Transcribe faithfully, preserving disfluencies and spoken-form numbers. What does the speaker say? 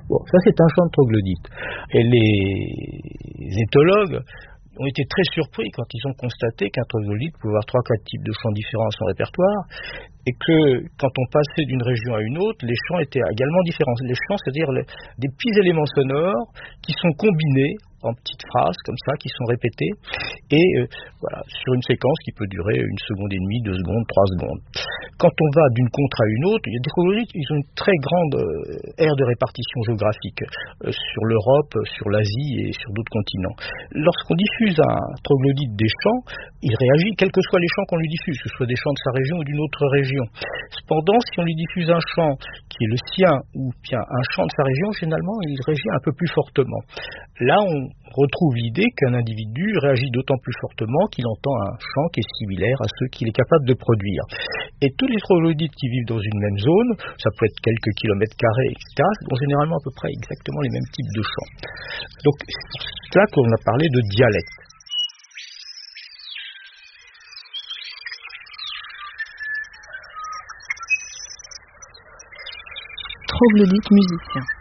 Bon, ça c'est un chant de troglodyte. Et les éthologues ont été très surpris quand ils ont constaté qu'un troglodyte pouvait avoir trois quatre types de chants différents à son répertoire, et que quand on passait d'une région à une autre, les chants étaient également différents. Les chants, c'est-à-dire les, des petits éléments sonores qui sont combinés en petites phrases comme ça, qui sont répétées, et euh, voilà, sur une séquence qui peut durer une seconde et demie, deux secondes, trois secondes. Quand on va d'une contre à une autre, il y a des troglodytes, ils ont une très grande euh, aire de répartition géographique euh, sur l'Europe, sur l'Asie et sur d'autres continents. Lorsqu'on diffuse un troglodyte des chants, il réagit quels que soient les chants qu'on lui diffuse, que ce soit des chants de sa région ou d'une autre région. Cependant, si on lui diffuse un chant qui est le sien ou bien un chant de sa région, généralement, il réagit un peu plus fortement. Là, on retrouve l'idée qu'un individu réagit d'autant plus fortement qu'il entend un chant qui est similaire à ceux qu'il est capable de produire. Et tous les troglodytes qui vivent dans une même zone, ça peut être quelques kilomètres carrés, et cetera, ont généralement à peu près exactement les mêmes types de chants. Donc, c'est là qu'on a parlé de dialecte. Troglodyte musicien.